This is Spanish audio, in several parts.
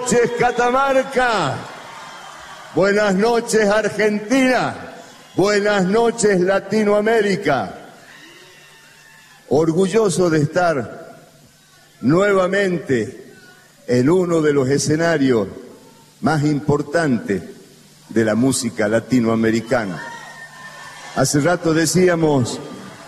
noches, Catamarca. Buenas noches, Argentina. Buenas noches, Latinoamérica. Orgulloso de estar nuevamente en uno de los escenarios más importantes de la música latinoamericana. Hace rato decíamos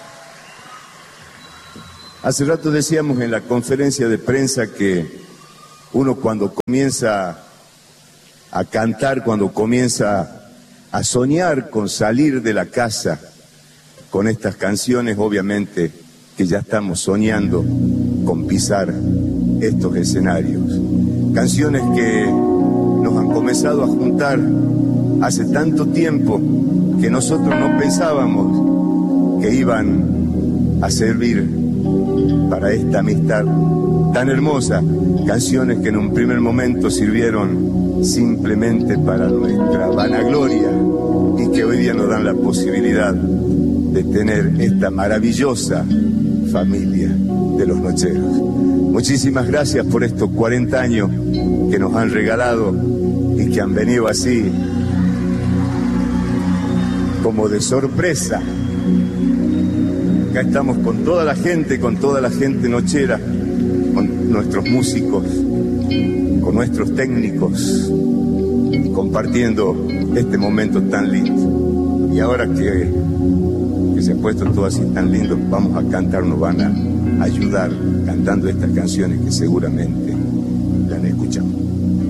en la conferencia de prensa que uno cuando comienza a cantar, cuando comienza a soñar con salir de la casa con estas canciones, obviamente que ya estamos soñando con pisar estos escenarios. Canciones que nos han comenzado a juntar hace tanto tiempo que nosotros no pensábamos que iban a servir para esta amistad tan hermosa. Canciones que en un primer momento sirvieron simplemente para nuestra vanagloria y que hoy día nos dan la posibilidad de tener esta maravillosa familia de los Nocheros. Muchísimas gracias por estos 40 años que nos han regalado y que han venido así como de sorpresa. Acá estamos con toda la gente nochera, con nuestros músicos, con nuestros técnicos, compartiendo este momento tan lindo. Y ahora que se ha puesto todo así tan lindo, vamos a cantar, nos van a ayudar cantando estas canciones que seguramente la han escuchado.